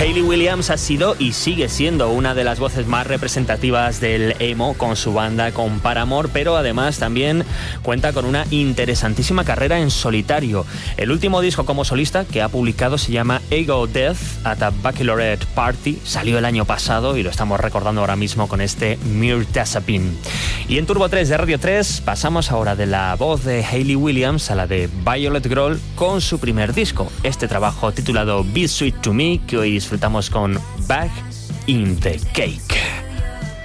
Hayley Williams ha sido y sigue siendo una de las voces más representativas del emo con su banda, con Paramore, pero además también cuenta con una interesantísima carrera en solitario. El último disco como solista que ha publicado se llama Ego Death at a Baccalaureate Party. Salió el año pasado y lo estamos recordando ahora mismo con este Mirtazapin. Y en Turbo 3 de Radio 3 pasamos ahora de la voz de Hayley Williams a la de Violet Grohl con su primer disco. Este trabajo titulado Be Sweet to Me, que hoy disfrutamos con Back in the Cake.